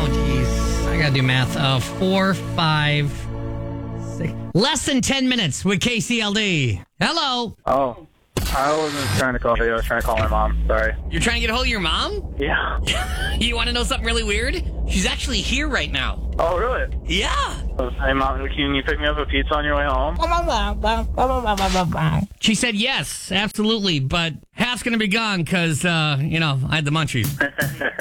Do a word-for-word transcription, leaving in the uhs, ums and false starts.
Oh, jeez. I gotta do math. Uh, four, five, six. Less than ten minutes with K C L D. Hello. Oh, I wasn't trying to call you. I was trying to call my mom. Sorry. You're trying to get a hold of your mom? Yeah. You want to know something really weird? She's actually here right now. Oh, really? Yeah. Hey, Mom, can you pick me up a pizza on your way home? She said yes, absolutely, but half's going to be gone because, uh, you know, I had the munchies.